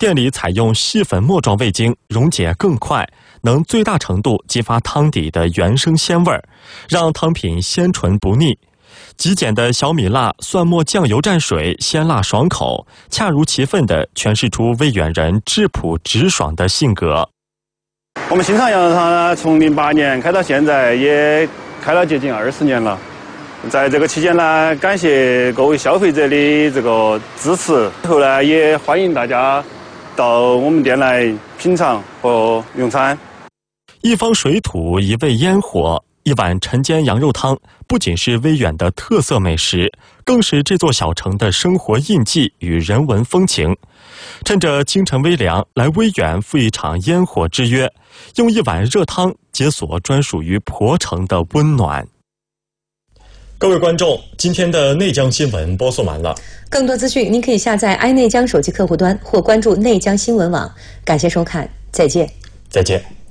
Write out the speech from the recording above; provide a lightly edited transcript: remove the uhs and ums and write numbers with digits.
店里采用细粉末状味精，溶解更快，能最大程度激发汤底的原生鲜味，让汤品鲜纯不腻。极简的小米辣蒜末酱油蘸水，鲜辣爽口，恰如其分地诠释出威远人质朴直爽的性格。 我们新昌羊肉汤呢，从08年开到现在，也开了接近20年了。在这个期间呢，感谢各位消费者的这个支持。以后呢，也欢迎大家到我们店来品尝和用餐。 一方水土，一味烟火。一碗陈煎羊肉汤不仅是威远的特色美食，更是这座小城的生活印记与人文风情。趁着清晨微凉，来威远赴一场烟火之约，用一碗热汤解锁专属于鄱城的温暖。各位观众，今天的内江新闻播送完了。 更多资讯您可以下载 iN内江手机客户端或关注内江新闻网。感谢收看，再见。 再见。